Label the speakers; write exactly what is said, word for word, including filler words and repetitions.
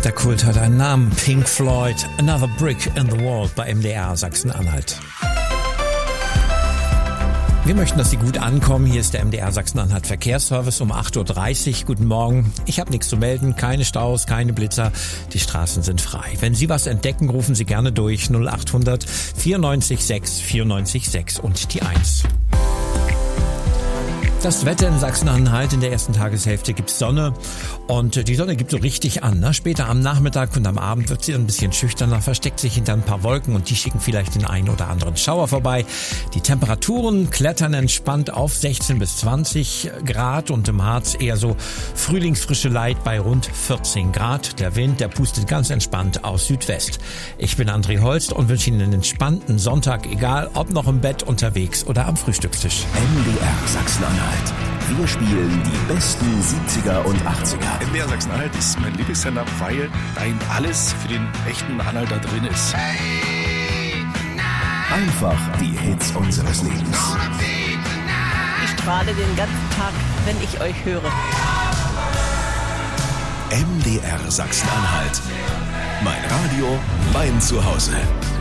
Speaker 1: Der Kult hat einen Namen. Pink Floyd, Another Brick in the Wall bei M D R Sachsen-Anhalt. Wir möchten, dass Sie gut ankommen. Hier ist der M D R Sachsen-Anhalt Verkehrsservice um acht Uhr dreißig. Guten Morgen. Ich habe nichts zu melden. Keine Staus, keine Blitzer. Die Straßen sind frei. Wenn Sie was entdecken, rufen Sie gerne durch null acht hundert vierundneunzig sechs vierundneunzig sechs und die eins. Das Wetter in Sachsen-Anhalt: in der ersten Tageshälfte gibt's Sonne und die Sonne gibt so richtig an. Ne? Später am Nachmittag und am Abend wird sie ein bisschen schüchterner, versteckt sich hinter ein paar Wolken und die schicken vielleicht den einen oder anderen Schauer vorbei. Die Temperaturen klettern entspannt auf sechzehn bis zwanzig Grad und im Harz eher so frühlingsfrische Light bei rund vierzehn Grad. Der Wind, der pustet ganz entspannt aus Südwest. Ich bin André Holst und wünsche Ihnen einen entspannten Sonntag, egal ob noch im Bett, unterwegs oder am Frühstückstisch.
Speaker 2: M D R Sachsen-Anhalt. Wir spielen die besten siebziger und achtziger.
Speaker 3: M D R Sachsen-Anhalt ist mein Lieblingssender, weil da eben alles für den echten Anhalter drin ist.
Speaker 2: Einfach die Hits unseres Lebens.
Speaker 4: Ich strahle den ganzen Tag, wenn ich euch höre.
Speaker 2: M D R Sachsen-Anhalt. Mein Radio, mein Zuhause.